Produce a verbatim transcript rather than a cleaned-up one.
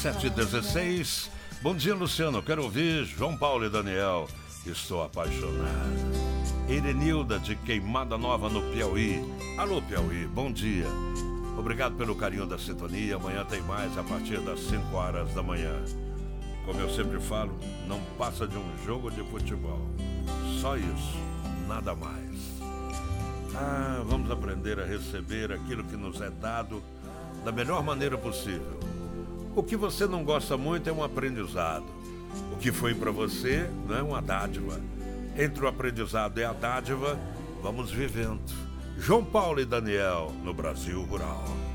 sete e dezesseis. Bom dia, Luciano. Quero ouvir João Paulo e Daniel. Estou apaixonado. Erenilda de Queimada Nova, no Piauí. Alô, Piauí, bom dia. Obrigado pelo carinho da sintonia. Amanhã tem mais a partir das cinco horas da manhã. Como eu sempre falo, não passa de um jogo de futebol. Só isso, nada mais. Ah, vamos aprender a receber aquilo que nos é dado da melhor maneira possível. O que você não gosta muito é um aprendizado. O que foi para você não é uma dádiva. Entre o aprendizado e a dádiva, vamos vivendo. João Paulo e Daniel, no Brasil Rural.